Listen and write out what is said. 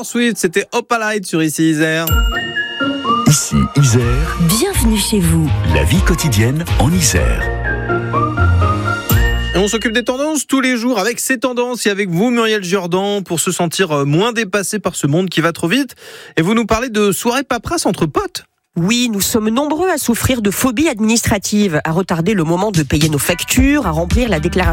Taylor Swift, c'était Opalite sur Ici Isère. Ici Isère, Bienvenue chez vous. la vie quotidienne en Isère. Et on s'occupe des tendances tous les jours avec ces tendances et avec vous Muriel Jourdan pour se sentir moins dépassé par ce monde qui va trop vite. Et vous nous parlez de soirées paperasse entre potes. Oui, nous sommes nombreux à souffrir de phobie administrative, à retarder le moment de payer nos factures, à remplir la déclaration